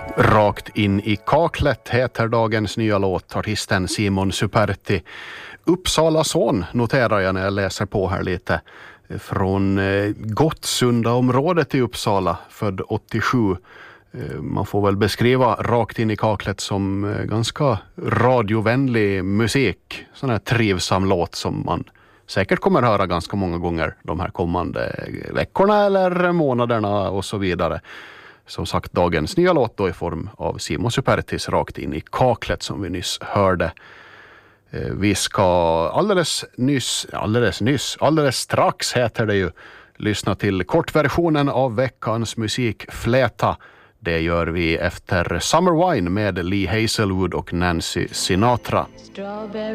Rakt in i kaklet heter dagens nya låt, artisten Simon Superti. Uppsala son noterar jag när jag läser på här lite. Från Gottsunda-området i Uppsala, född 87. Man får väl beskriva Rakt in i kaklet som ganska radiovänlig musik. Sån här trivsam låt som man säkert kommer höra ganska många gånger de här kommande veckorna eller månaderna och så vidare. Som sagt, dagens nya låt då i form av Simon Supertis Rakt in i kaklet som vi nyss hörde. Vi ska alldeles strax heter det ju, lyssna till kortversionen av veckans musikfläta. Det gör vi efter Summer Wine med Lee Hazelwood och Nancy Sinatra.